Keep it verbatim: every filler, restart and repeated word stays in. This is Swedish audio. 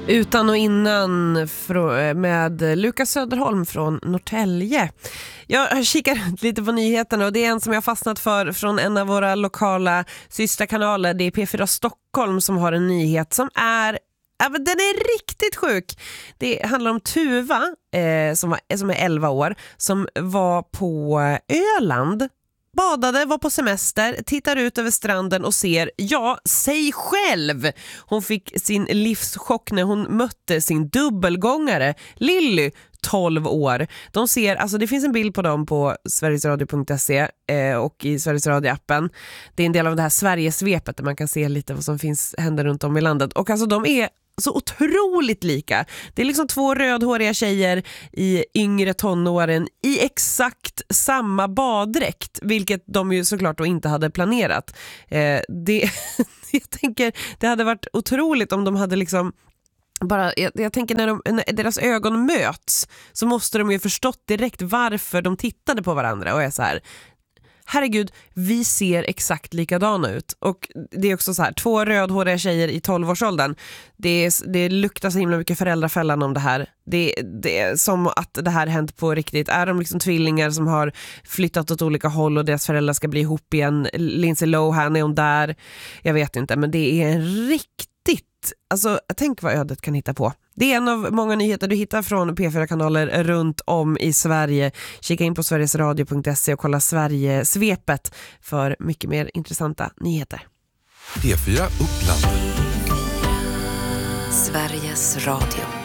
Utan och innan med Lukas Söderholm från Norrtälje. Jag kikar lite på nyheterna och det är en som jag fastnat för från en av våra lokala systerkanaler. Det är P fyra Stockholm som har en nyhet som är Ja, men den är riktigt sjuk. Det handlar om Tuva eh, som, var, som är elva år som var på Öland, badade, var på semester, tittar ut över stranden och ser, ja, sig själv. Hon fick sin livschock när hon mötte sin dubbelgångare Lilly, tolv år. De ser, alltså det finns en bild på dem på sverigesradio punkt se eh, och i Sveriges Radio-appen. Det är en del av det här Sverigesvepet där man kan se lite vad som finns händer runt om i landet. Och alltså de är så otroligt lika. Det är liksom två rödhåriga tjejer i yngre tonåren i exakt samma baddräkt, vilket de ju såklart då inte hade planerat. Eh, det, jag tänker, det hade varit otroligt om de hade liksom bara, jag, jag tänker när, de, när deras ögon möts så måste de ju förstått direkt varför de tittade på varandra och är så här: herregud, vi ser exakt likadana ut. Och det är också så här, två rödhåriga tjejer i tolv-årsåldern. Det, är, det luktar så himla mycket föräldrafällan om det här. Det, det är som att det här hänt på riktigt. Är de liksom tvillingar som har flyttat åt olika håll och deras föräldrar ska bli ihop igen? Lindsay Lohan, är hon där? Jag vet inte, men det är en riktigt... Alltså, tänk vad ödet kan hitta på. Det är en av många nyheter du hittar från P fyra-kanaler runt om i Sverige. Kika in på sverigesradio punkt se och kolla Sverigesvepet för mycket mer intressanta nyheter. P fyra Uppland. Sveriges Radio.